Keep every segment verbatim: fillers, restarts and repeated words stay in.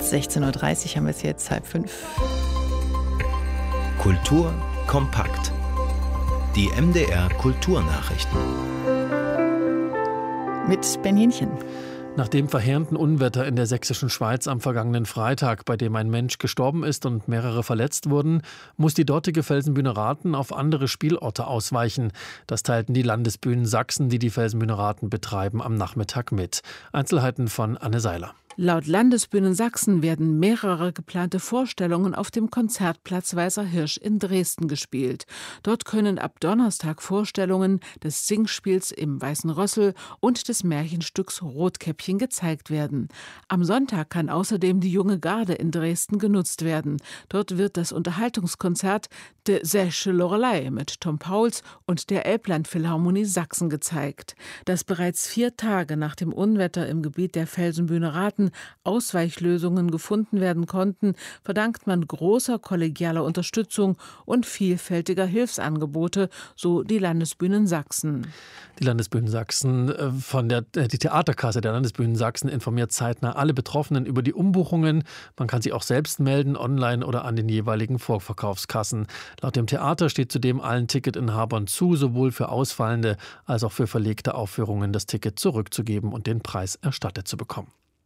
sechzehn Uhr dreißig haben wir es jetzt, halb fünf. Kultur kompakt. Die M D R Kulturnachrichten. Mit Ben Hähnchen. Nach dem verheerenden Unwetter in der sächsischen Schweiz am vergangenen Freitag, bei dem ein Mensch gestorben ist und mehrere verletzt wurden, muss die dortige Felsenbühne Rathen auf andere Spielorte ausweichen. Das teilten die Landesbühnen Sachsen, die die Felsenbühne Rathen betreiben, am Nachmittag mit. Einzelheiten von Anne Seiler. Laut Landesbühnen Sachsen werden mehrere geplante Vorstellungen auf dem Konzertplatz Weißer Hirsch in Dresden gespielt. Dort können ab Donnerstag Vorstellungen des Singspiels im Weißen Rössel und des Märchenstücks Rotkäppchen gezeigt werden. Am Sonntag kann außerdem die Junge Garde in Dresden genutzt werden. Dort wird das Unterhaltungskonzert De Sächsche Lorelei mit Tom Pauls und der Elbland-Philharmonie Sachsen gezeigt. Dass bereits vier Tage nach dem Unwetter im Gebiet der Felsenbühne Rathen Ausweichlösungen gefunden werden konnten, verdankt man großer kollegialer Unterstützung und vielfältiger Hilfsangebote, so die Landesbühnen Sachsen. Die Landesbühnen Sachsen von der die Theaterkasse der Landesbühnen Sachsen informiert zeitnah alle Betroffenen über die Umbuchungen. Man kann sich auch selbst melden, online oder an den jeweiligen Vorverkaufskassen. Laut dem Theater steht zudem allen Ticketinhabern zu, sowohl für ausfallende als auch für verlegte Aufführungen das Ticket zurückzugeben und den Preis erstattet zu bekommen.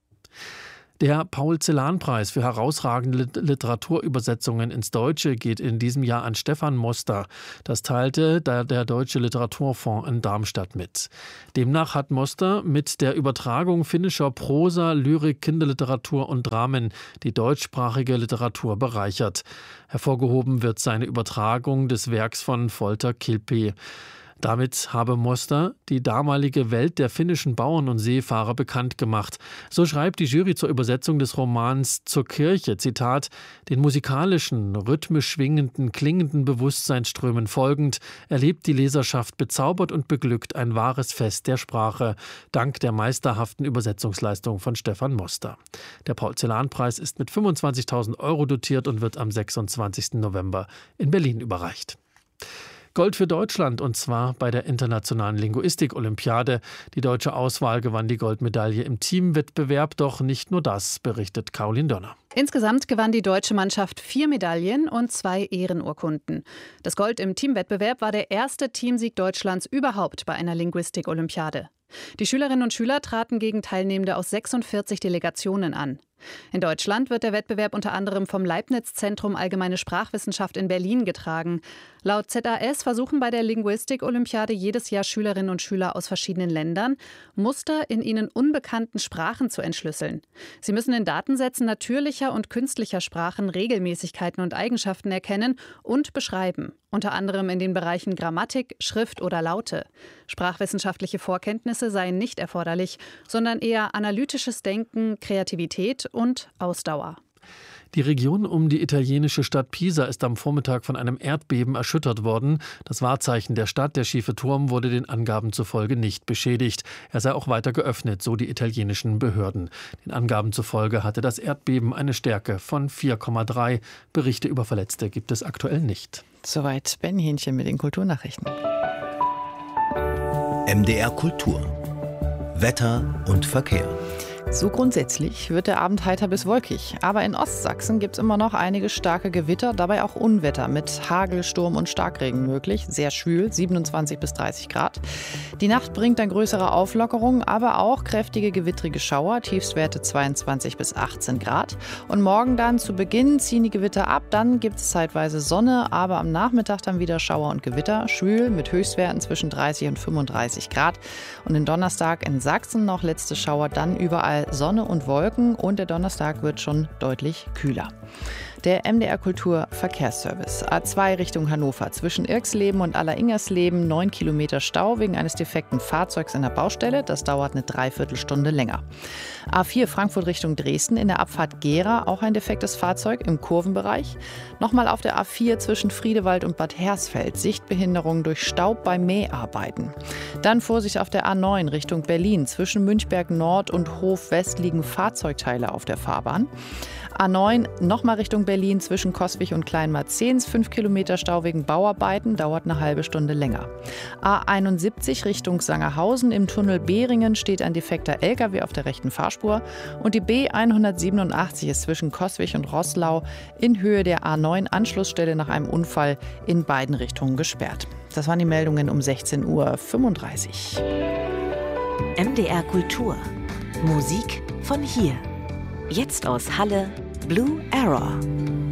Der Paul-Celan-Preis für herausragende Literaturübersetzungen ins Deutsche geht in diesem Jahr an Stefan Moster. Das teilte der, der Deutsche Literaturfonds in Darmstadt mit. Demnach hat Moster mit der Übertragung finnischer Prosa, Lyrik, Kinderliteratur und Dramen die deutschsprachige Literatur bereichert. Hervorgehoben wird seine Übertragung des Werks von Folter Kilpi. Damit habe Moster die damalige Welt der finnischen Bauern und Seefahrer bekannt gemacht. So schreibt die Jury zur Übersetzung des Romans Zur Kirche, Zitat, den musikalischen, rhythmisch schwingenden, klingenden Bewusstseinsströmen folgend, erlebt die Leserschaft bezaubert und beglückt ein wahres Fest der Sprache, dank der meisterhaften Übersetzungsleistung von Stefan Moster. Der Paul-Celan-Preis ist mit fünfundzwanzigtausend Euro dotiert und wird am sechsundzwanzigsten November in Berlin überreicht. Gold für Deutschland, und zwar bei der Internationalen Linguistik-Olympiade. Die deutsche Auswahl gewann die Goldmedaille im Teamwettbewerb, doch nicht nur das, berichtet Caroline Dörner. Insgesamt gewann die deutsche Mannschaft vier Medaillen und zwei Ehrenurkunden. Das Gold im Teamwettbewerb war der erste Teamsieg Deutschlands überhaupt bei einer Linguistik-Olympiade. Die Schülerinnen und Schüler traten gegen Teilnehmende aus sechsundvierzig Delegationen an. In Deutschland wird der Wettbewerb unter anderem vom Leibniz-Zentrum Allgemeine Sprachwissenschaft in Berlin getragen. Laut Z A S versuchen bei der Linguistik-Olympiade jedes Jahr Schülerinnen und Schüler aus verschiedenen Ländern, Muster in ihnen unbekannten Sprachen zu entschlüsseln. Sie müssen in Datensätzen natürlicher und künstlicher Sprachen Regelmäßigkeiten und Eigenschaften erkennen und beschreiben. Unter anderem in den Bereichen Grammatik, Schrift oder Laute. Sprachwissenschaftliche Vorkenntnisse seien nicht erforderlich, sondern eher analytisches Denken, Kreativität und Ausdauer. Die Region um die italienische Stadt Pisa ist am Vormittag von einem Erdbeben erschüttert worden. Das Wahrzeichen der Stadt, der schiefe Turm, wurde den Angaben zufolge nicht beschädigt. Er sei auch weiter geöffnet, so die italienischen Behörden. Den Angaben zufolge hatte das Erdbeben eine Stärke von vier Komma drei. Berichte über Verletzte gibt es aktuell nicht. Soweit Ben Hähnchen mit den Kulturnachrichten. M D R Kultur. Wetter und Verkehr. So grundsätzlich wird der Abend heiter bis wolkig. Aber in Ostsachsen gibt es immer noch einige starke Gewitter, dabei auch Unwetter mit Hagel, Sturm und Starkregen möglich. Sehr schwül, siebenundzwanzig bis dreißig Grad. Die Nacht bringt dann größere Auflockerungen, aber auch kräftige gewittrige Schauer, Tiefstwerte zweiundzwanzig bis achtzehn Grad. Und morgen dann zu Beginn ziehen die Gewitter ab, dann gibt es zeitweise Sonne, aber am Nachmittag dann wieder Schauer und Gewitter, schwül mit Höchstwerten zwischen dreißig und fünfunddreißig Grad. Und den Donnerstag in Sachsen noch letzte Schauer, dann überall Sonne und Wolken und der Donnerstag wird schon deutlich kühler. Der M D R Kultur Verkehrsservice. A zwei Richtung Hannover. Zwischen Irxleben und Alleringers-Leben neun Kilometer Stau wegen eines defekten Fahrzeugs in der Baustelle. Das dauert eine Dreiviertelstunde länger. A vier Frankfurt Richtung Dresden. In der Abfahrt Gera auch ein defektes Fahrzeug im Kurvenbereich. Nochmal auf der A vier zwischen Friedewald und Bad Hersfeld. Sichtbehinderung durch Staub bei Mäharbeiten. Dann Vorsicht auf der A neun Richtung Berlin. Zwischen Münchberg Nord und Hof West liegen Fahrzeugteile auf der Fahrbahn. A neun nochmal Richtung Berlin. Berlin zwischen Coswig und Kleinmarzens, fünf Kilometer Stau wegen Bauarbeiten, dauert eine halbe Stunde länger. A einundsiebzig Richtung Sangerhausen, im Tunnel Behringen steht ein defekter L K W auf der rechten Fahrspur. Und die B hundertsiebenundachtzig ist zwischen Coswig und Roßlau in Höhe der A neun Anschlussstelle nach einem Unfall in beiden Richtungen gesperrt. Das waren die Meldungen um sechzehn Uhr fünfunddreißig. M D R Kultur. Musik von hier. Jetzt aus Halle, Blue Error.